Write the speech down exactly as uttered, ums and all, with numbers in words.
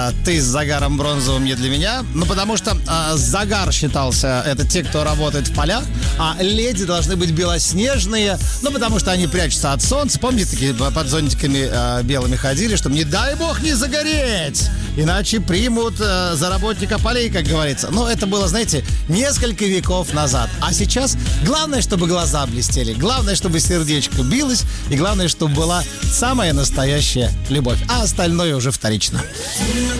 э, ты с загаром бронзовым не для меня. Ну, потому что э, загар считался, это те, кто работает в полях, а леди должны быть белоснежные, ну, потому что они прячутся от солнца. Помните, такие под зонтиками э, белыми ходили, чтобы, не дай бог, не загореть, иначе примут э, за работника полей, как говорится. Но это было, знаете, несколько веков назад. А сейчас главное, чтобы глаза блестели, главное, чтобы сердечко билось, и главное, чтобы была самая настоящая любовь. А остальное уже вторично.